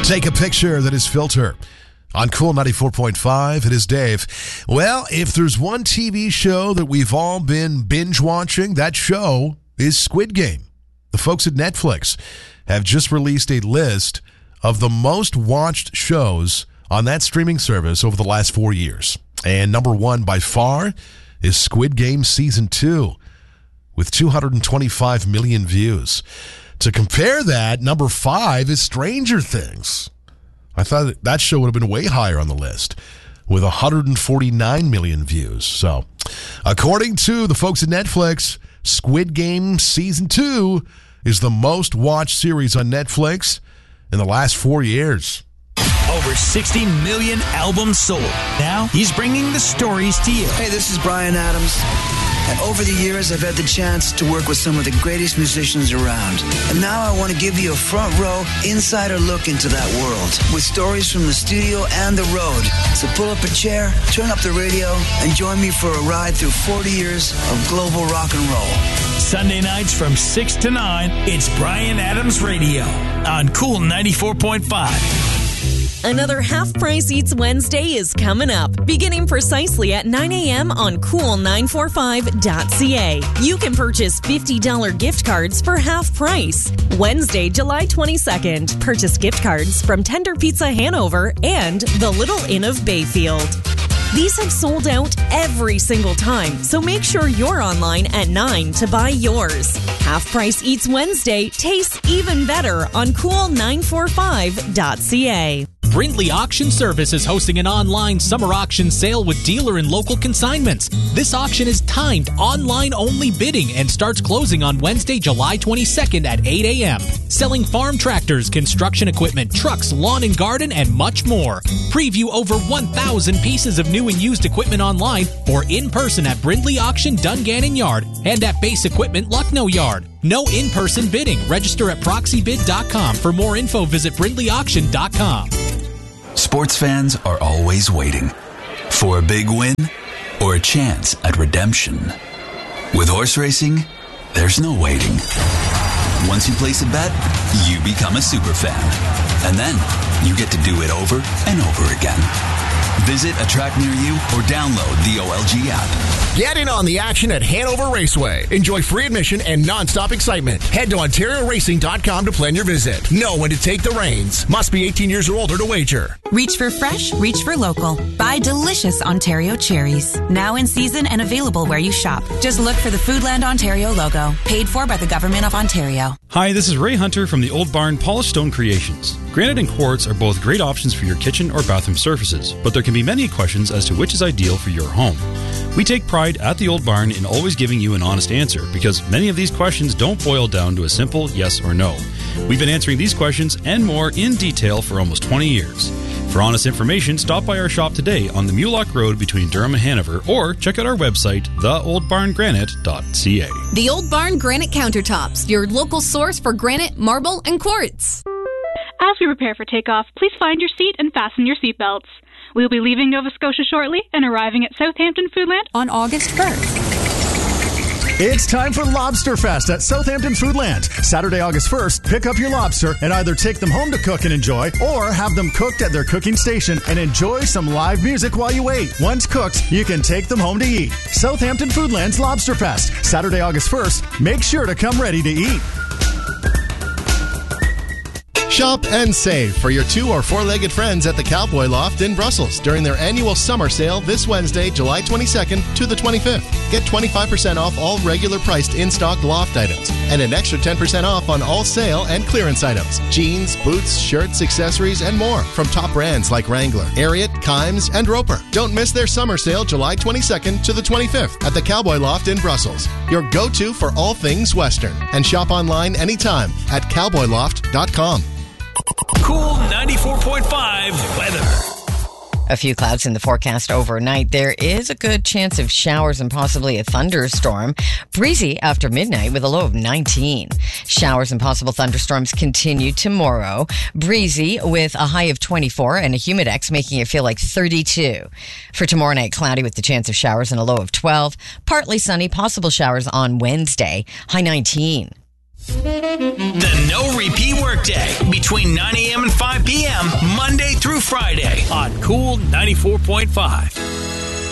Take a picture that is filter. On Cool 94.5, it is Dave. Well, if there's one TV show that we've all been binge watching, that show is Squid Game. The folks at Netflix have just released a list of the most watched shows on that streaming service over the last 4 years. And number one by far is Squid Game Season 2 with 225 million views. To compare that, number 5 is Stranger Things. I thought that show would have been way higher on the list with 149 million views. So, according to the folks at Netflix, Squid Game Season 2 is the most watched series on Netflix in the last 4 years. Over 60 million albums sold. Now, he's bringing the stories to you. Hey, this is Bryan Adams. And over the years, I've had the chance to work with some of the greatest musicians around. And now I want to give you a front row, insider look into that world with stories from the studio and the road. So pull up a chair, turn up the radio, and join me for a ride through 40 years of global rock and roll. Sunday nights from 6 to 9, it's Bryan Adams Radio on Cool 94.5. Another Half Price Eats Wednesday is coming up, beginning precisely at 9 a.m. on cool945.ca. You can purchase $50 gift cards for half price. Wednesday, July 22nd. Purchase gift cards from Tender Pizza Hanover and the Little Inn of Bayfield. These have sold out every single time, so make sure you're online at 9 to buy yours. Half Price Eats Wednesday tastes even better on cool945.ca. Brindley Auction Service is hosting an online summer auction sale with dealer and local consignments. This auction is timed online-only bidding and starts closing on Wednesday, July 22nd at 8 a.m. Selling farm tractors, construction equipment, trucks, lawn and garden, and much more. Preview over 1,000 pieces of new and used equipment online or in person at Brindley Auction, Dungannon Yard, and at Base Equipment, Lucknow Yard. No in-person bidding. Register at proxybid.com. For more info, visit brindleyauction.com. Sports fans are always waiting for a big win or a chance at redemption. With horse racing, there's no waiting. Once you place a bet, you become a super fan. And then you get to do it over and over again. Visit a track near you or download the OLG app. Get in on the action at Hanover Raceway. Enjoy free admission and non-stop excitement. Head to OntarioRacing.com to plan your visit. Know when to take the reins. Must be 18 years or older to wager. Reach for fresh, reach for local. Buy delicious Ontario cherries. Now in season and available where you shop. Just look for the Foodland Ontario logo. Paid for by the Government of Ontario. Hi, this is Ray Hunter from the Old Barn Polished Stone Creations. Granite and quartz are both great options for your kitchen or bathroom surfaces, but there can be many questions as to which is ideal for your home. We take pride at the Old Barn in always giving you an honest answer because many of these questions don't boil down to a simple yes or no. We've been answering these questions and more in detail for almost 20 years. For honest information, stop by our shop today on the Mulock Road between Durham and Hanover or check out our website, theoldbarngranite.ca. The Old Barn Granite Countertops, your local source for granite, marble, and quartz. As we prepare for takeoff, please find your seat and fasten your seatbelts. We will be leaving Nova Scotia shortly and arriving at Southampton Foodland on August 1st. It's time for Lobster Fest at Southampton Foodland. Saturday, August 1st, pick up your lobster and either take them home to cook and enjoy or have them cooked at their cooking station and enjoy some live music while you wait. Once cooked, you can take them home to eat. Southampton Foodland's Lobster Fest, Saturday, August 1st. Make sure to come ready to eat. Shop and save for your 2- or 4-legged friends at the Cowboy Loft in Brussels during their annual summer sale this Wednesday, July 22nd to the 25th. Get 25% off all regular priced in-stock Loft items and an extra 10% off on all sale and clearance items. Jeans, boots, shirts, accessories, and more from top brands like Wrangler, Ariat, Kimes, and Roper. Don't miss their summer sale July 22nd to the 25th at the Cowboy Loft in Brussels. Your go-to for all things Western. And shop online anytime at cowboyloft.com. Cool 94.5 weather. A few clouds in the forecast overnight. There is a good chance of showers and possibly a thunderstorm. Breezy after midnight with a low of 19. Showers and possible thunderstorms continue tomorrow. Breezy with a high of 24 and a humidex making it feel like 32. For tomorrow night, cloudy with the chance of showers and a low of 12. Partly sunny, possible showers on Wednesday, high 19. The no repeat workday between 9 a.m. and 5 p.m. Friday on Cool 94.5.